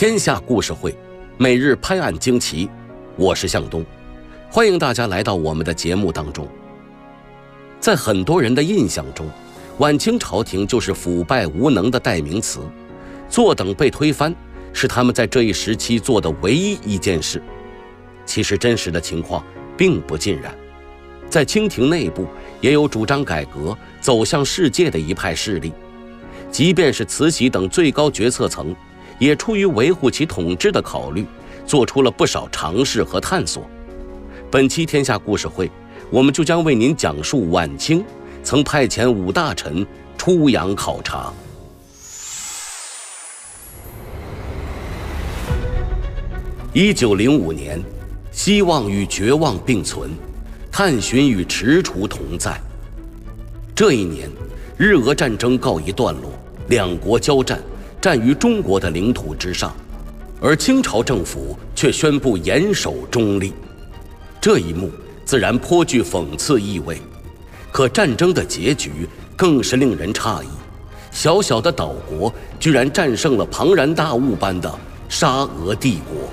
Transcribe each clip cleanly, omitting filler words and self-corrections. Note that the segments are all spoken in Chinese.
天下故事会，每日拍案惊奇，我是向东，欢迎大家来到我们的节目当中。在很多人的印象中，晚清朝廷就是腐败无能的代名词，坐等被推翻是他们在这一时期做的唯一一件事。其实真实的情况并不尽然，在清廷内部也有主张改革、走向世界的一派势力，即便是慈禧等最高决策层，也出于维护其统治的考虑，做出了不少尝试和探索。本期天下故事会，我们就将为您讲述晚清曾派遣5大臣出洋考察。1905年，希望与绝望并存，探寻与踟蹰同在。这一年，日俄战争告一段落，两国交战，战于中国的领土之上，而清朝政府却宣布严守中立。这一幕自然颇具讽刺意味，可战争的结局更是令人诧异，小小的岛国居然战胜了庞然大物般的沙俄帝国。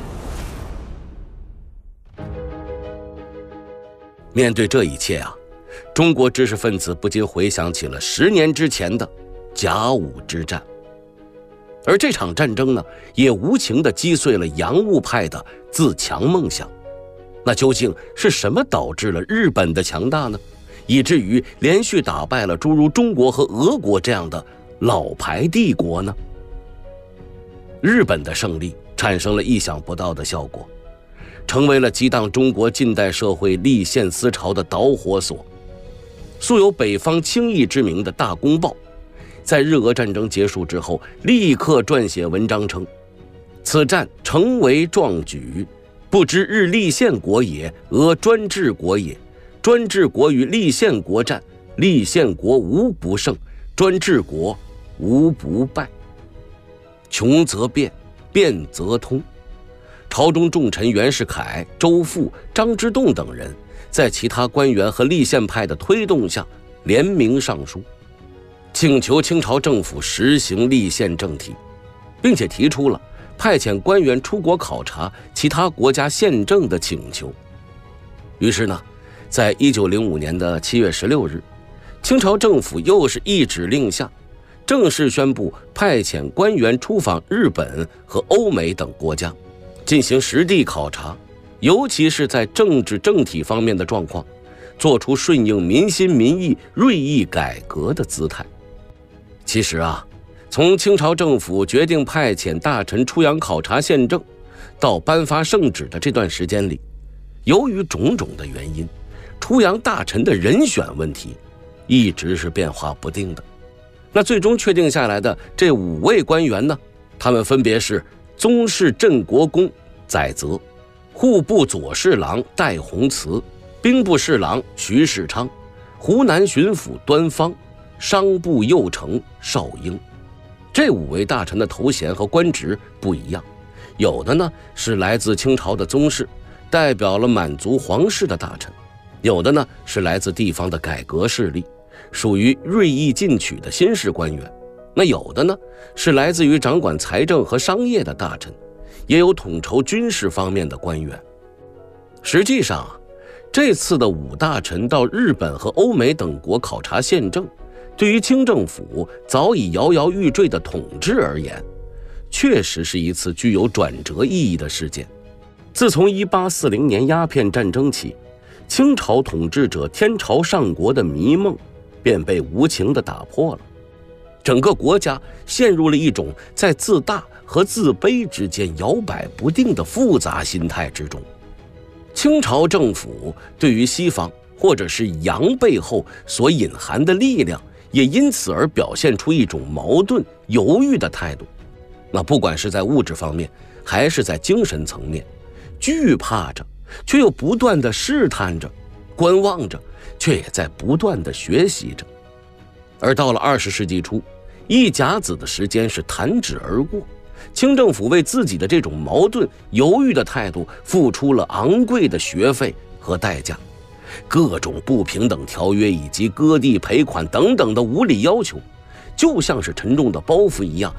面对这一切中国知识分子不禁回想起了10年之前的甲午之战。而这场战争呢，也无情地击碎了洋务派的自强梦想。那究竟是什么导致了日本的强大呢？以至于连续打败了诸如中国和俄国这样的老牌帝国呢？日本的胜利产生了意想不到的效果，成为了激荡中国近代社会立宪思潮的导火索。素有北方清议之名的大公报，在日俄战争结束之后，立刻撰写文章称，此战诚为壮举，不知日立宪国也，俄专制国也。专制国与立宪国战，立宪国无不胜，专制国无不败。穷则变，变则通。朝中重臣袁世凯、周馥、张之洞等人，在其他官员和立宪派的推动下，联名上书，请求清朝政府实行立宪政体，并且提出了派遣官员出国考察其他国家宪政的请求。于是呢，在1905年的7月16日，清朝政府又是一指令下，正式宣布派遣官员出访日本和欧美等国家，进行实地考察，尤其是在政治政体方面的状况，做出顺应民心民意、锐意改革的姿态。其实从清朝政府决定派遣大臣出洋考察宪政到颁发圣旨的这段时间里，由于种种的原因，出洋大臣的人选问题一直是变化不定的。那最终确定下来的这5位官员呢，他们分别是宗室镇国公载泽、户部左侍郎戴洪慈、兵部侍郎徐世昌、湖南巡抚端方、商部右丞邵英。这5位大臣的头衔和官职不一样，有的呢是来自清朝的宗室，代表了满族皇室的大臣；有的呢是来自地方的改革势力，属于锐意进取的新式官员；那有的呢是来自于掌管财政和商业的大臣，也有统筹军事方面的官员。实际上这次的5大臣到日本和欧美等国考察宪政，对于清政府早已摇摇欲坠的统治而言，确实是一次具有转折意义的事件。自从1840年鸦片战争起，清朝统治者天朝上国的迷梦便被无情地打破了，整个国家陷入了一种在自大和自卑之间摇摆不定的复杂心态之中。清朝政府对于西方或者是洋背后所隐含的力量，也因此而表现出一种矛盾犹豫的态度。那不管是在物质方面还是在精神层面，惧怕着却又不断地试探着，观望着却也在不断地学习着。而到了20世纪初，一甲子的时间是弹指而过，清政府为自己的这种矛盾犹豫的态度付出了昂贵的学费和代价，各种不平等条约以及割地赔款等等的无理要求，就像是沉重的包袱一样